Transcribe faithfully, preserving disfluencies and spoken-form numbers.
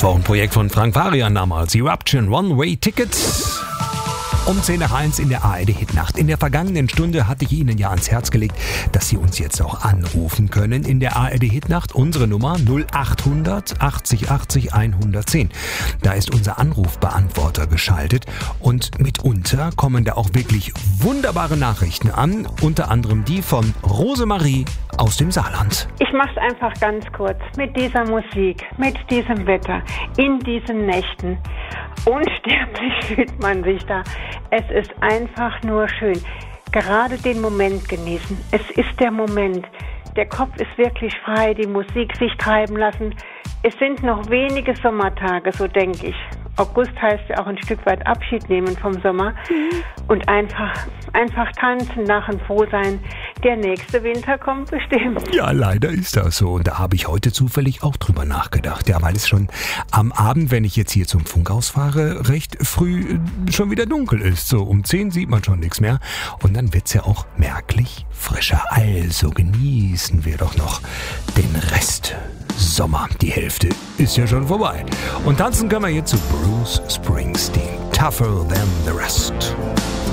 war auch ein Projekt von Frank Farian damals. Eruption One-Way Tickets. Um zehn nach eins in der A R D-Hitnacht. In der vergangenen Stunde hatte ich Ihnen ja ans Herz gelegt, dass Sie uns jetzt auch anrufen können. In der A R D-Hitnacht unsere Nummer null acht hundert achtzig achtzig hundertzehn. Da ist unser Anrufbeantworter geschaltet und mitunter kommen da auch wirklich wunderbare Nachrichten an. Unter anderem die von Rosemarie aus dem Saarland. Ich mach's einfach ganz kurz. Mit dieser Musik, mit diesem Wetter, in diesen Nächten. Unsterblich fühlt man sich da. Es ist einfach nur schön. Gerade den Moment genießen. Es ist der Moment. Der Kopf ist wirklich frei, die Musik sich treiben lassen. Es sind noch wenige Sommertage, so denke ich. August heißt ja auch ein Stück weit Abschied nehmen vom Sommer. Mhm. Und einfach, einfach tanzen, lachen, froh sein. Der nächste Winter kommt bestimmt. Ja, leider ist das so. Und da habe ich heute zufällig auch drüber nachgedacht. Ja, weil es schon am Abend, wenn ich jetzt hier zum Funkhaus fahre, recht früh schon wieder dunkel ist. So um zehn sieht man schon nichts mehr. Und dann wird's ja auch merklich frischer. Also genießen wir doch noch den Rest Sommer. Die Hälfte ist ja schon vorbei. Und tanzen können wir jetzt zu Bruce Springsteen. Tougher than the rest.